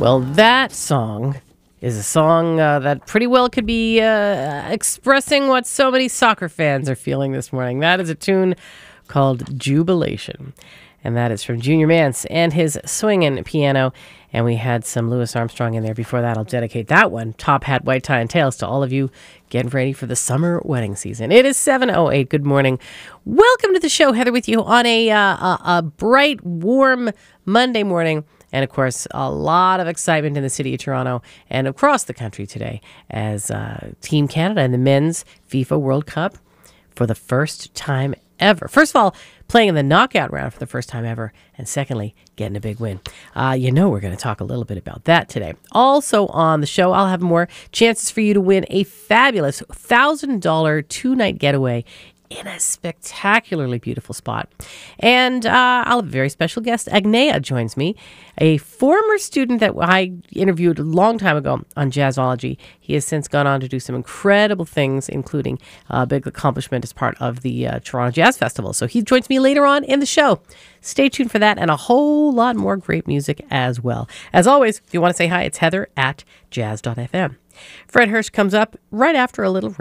Well, that song is a song that pretty well could be expressing what so many soccer fans are feeling this morning. That is a tune called Jubilation. And that is from Junior Mance and his swinging piano. And we had some Louis Armstrong in there. Before that, I'll dedicate that one, Top Hat, White Tie, and Tails, to all of you getting ready for the summer wedding season. It is 7:08. Good morning. Welcome to the show. Heather with you on a bright, warm Monday morning. And, of course, a lot of excitement in the city of Toronto and across the country today as Team Canada and the men's FIFA World Cup for the first time ever. First of all, playing in the knockout round for the first time ever. And secondly, getting a big win. We're going to talk a little bit about that today. Also on the show, I'll have more chances for you to win a fabulous $1,000 two-night getaway in a spectacularly beautiful spot. And I'll have a very special guest. Agnea joins me, a former student that I interviewed a long time ago on Jazzology. He has since gone on to do some incredible things, including a big accomplishment as part of the Toronto Jazz Festival. So he joins me later on in the show. Stay tuned for that and a whole lot more great music as well. As always, if you want to say hi, it's Heather at jazz.fm. Fred Hirsch comes up right after a little